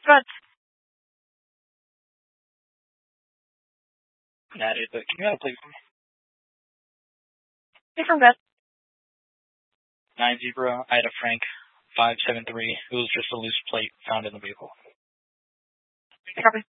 But That is, but can you have a plate for me? different bet. 9-0, Ida Frank, 573. It was just a loose plate found in the vehicle. Copy.